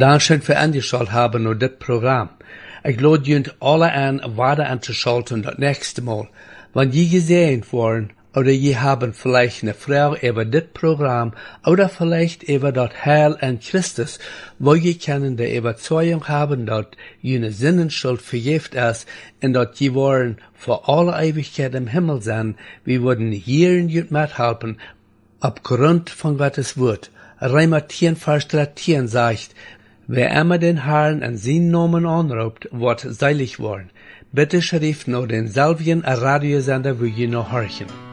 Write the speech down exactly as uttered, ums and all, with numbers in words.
Dankeschön für angeschaut haben und das Programm. Ich lade junt alle an, weiter anzuschalten das nächste Mal. Wenn je gesehen worden, oder je haben vielleicht eine Frage über das Programm, oder vielleicht über das Heil an Christus, wo je können die Überzeugung haben, dass jene Sinnenschuld vergift ist, und dass je wollen für alle Ewigkeit im Himmel sein, wir würden hier in jut mithelfen, aufgrund von Gottes Wort. Römer zehn, Vers dreizehn sagt, wer immer den Herrn an seinen Namen anruft, wird seilig worden. Bitte schrift nur denselben Radiosender, wo je noch horchen.